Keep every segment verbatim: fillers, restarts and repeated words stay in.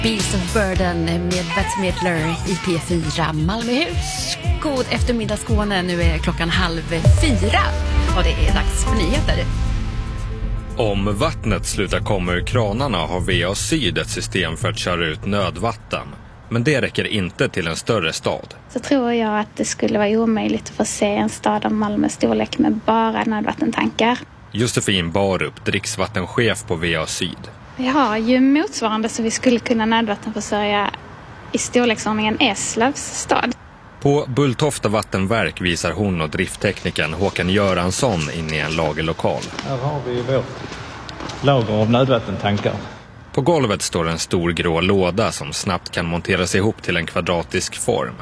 Beast of Burden med Bette Midler i P fyra Malmöhus. God eftermiddag Skåne, nu är klockan halv fyra och det är dags för nyheter. Om vattnet slutar komma ur kranarna har V A Syd ett system för att köra ut nödvatten. Men det räcker inte till en större stad. Så tror jag att det skulle vara omöjligt att få se en stad av Malmös storlek med bara nödvattentankar. Josefin Barup, dricksvattenchef på V A Syd. Vi har ju motsvarande så vi skulle kunna nödvattenförsörja i storleksordningen Eslövs stad. På Bulltofta vattenverk visar hon och driftteknikern Håkan Göransson in i en lagerlokal. Här har vi vårt lager av nödvattentankar. På golvet står en stor grå låda som snabbt kan monteras ihop till en kvadratisk form.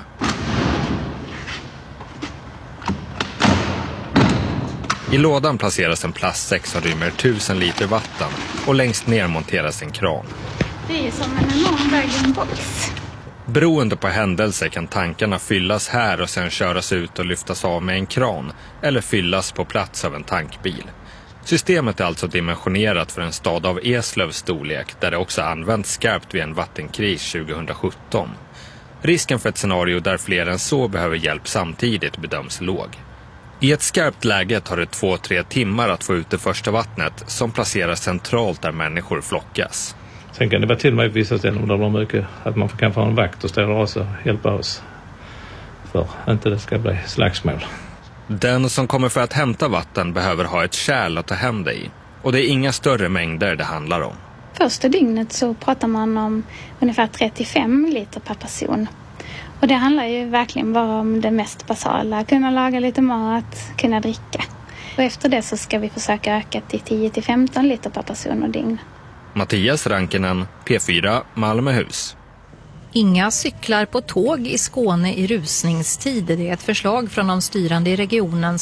I lådan placeras en plastsäck som rymmer tusen liter vatten och längst ner monteras en kran. Det är som en enorm bag-in-box. Beroende på händelser kan tankarna fyllas här och sen köras ut och lyftas av med en kran eller fyllas på plats av en tankbil. Systemet är alltså dimensionerat för en stad av Eslövs storlek där det också använts skarpt vid en vattenkris tjugohundrasjutton. Risken för ett scenario där fler än så behöver hjälp samtidigt bedöms låg. I ett skarpt läge tar det två till tre timmar att få ut det första vattnet som placeras centralt där människor flockas. Sen kan det vara till och med vissa ställen där det blir mycket att man kan få en vakt och ställa oss och hjälpa oss för att inte det ska bli slagsmål. Den som kommer för att hämta vatten behöver ha ett kärl att ta hem det i. Och det är inga större mängder det handlar om. Första dygnet så pratar man om ungefär trettiofem liter per person. Och det handlar ju verkligen bara om det mest basala. Kunna laga lite mat, kunna dricka. Och efter det så ska vi försöka öka till tio till femton liter per person och dygn. Mattias Rankinen, P fyra Malmöhus. Inga cyklar på tåg i Skåne i rusningstid. Det är ett förslag från de styrande i regionen